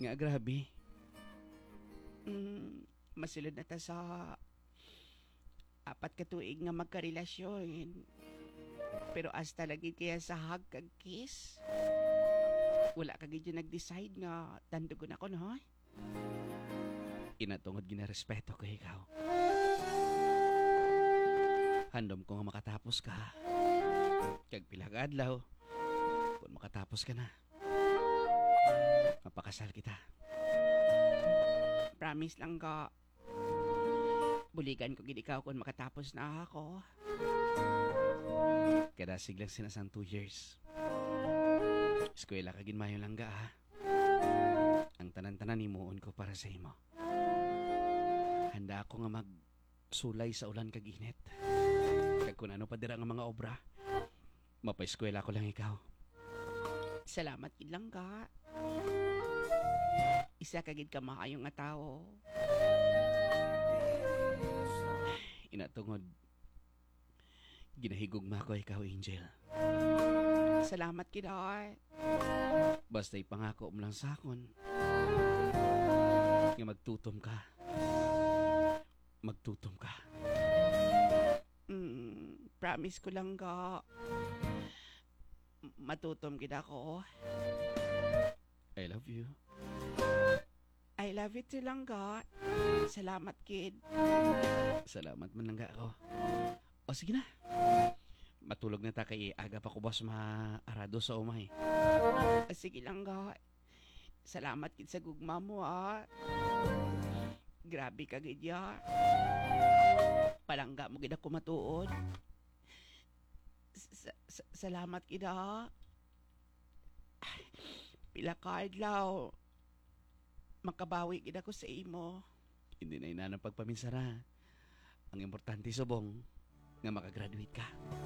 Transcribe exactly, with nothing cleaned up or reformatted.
Nga grabe. Mm, masulod na ta sa apat ka tuig nga magkarelasyon. Pero hasta lagi kaya sa hug kag kiss. Wala ka gid yung nag-decide nga tandugon ako no? Inatungod ginarespeto ko ikaw. Handom ko nga makatapos ka. Kag pilang adlaw, kung makatapos ka na, mapakasal kita. Promise lang ka. Buligan ko gid ikaw kung makatapos na ako. Kada siglang sinasang two years. Eskwela ka ginmayo lang ga ha. Ang tanan-tanan himuon ko para sa imo. Handa ako nga magsulay sa ulan kag init. Kag kung ano pa dira nga mga obra, mapaeskwela ko lang ikaw. Salamat gid lang ka. Isa ka gid ka maayong nga tao. Inatungod, ginahigugma ko ikaw, Angel. Salamat gid ay. Basta ipangako mo lang sa akon nga magtutom ka. Magtutom ka. Mm, promise ko lang ka. Matutom gid ako. I love you. I love you too lang ka. Salamat kid. Salamat man lang ga ako. O sige na. Matulog na ta kay aga pa ko boss maarado sa umay. Sige lang ka. Salamat kid sa gugma mo ah. Grabe ka gid ya. Palangga mo gid ako matuod. Sa- sa- Salamat gid ah. Pila ka adlaw. Makabawi gid ako sa imo. Hindi na inanang pagpaminsara. Ang importante subong nga makagraduate ka.